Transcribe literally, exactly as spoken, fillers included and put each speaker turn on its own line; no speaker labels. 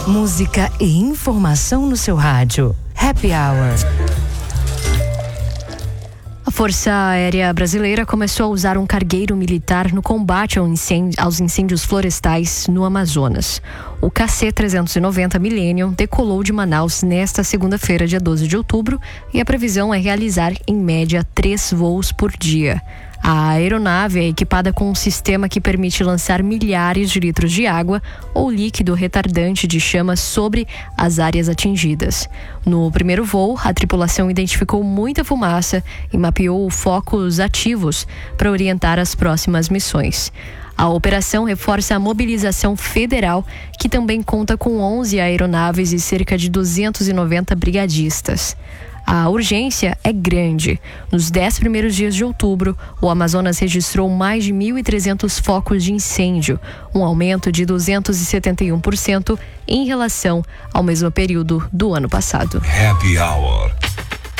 Música e informação no seu rádio. Happy Hour. A Força Aérea Brasileira começou a usar um cargueiro militar no combate ao incêndio, aos incêndios florestais no Amazonas. O K C trezentos e noventa Millennium decolou de Manaus nesta segunda-feira, dia doze de outubro, e a previsão é realizar, em média, três voos por dia. A aeronave é equipada com um sistema que permite lançar milhares de litros de água ou líquido retardante de chamas sobre as áreas atingidas. No primeiro voo, a tripulação identificou muita fumaça e mapeou focos ativos para orientar as próximas missões. A operação reforça a mobilização federal, que também conta com onze aeronaves e cerca de duzentos e noventa brigadistas. A urgência é grande. Nos dez primeiros dias de outubro, o Amazonas registrou mais de mil e trezentos focos de incêndio, um aumento de duzentos e setenta e um por cento em relação ao mesmo período do ano passado.
Happy Hour.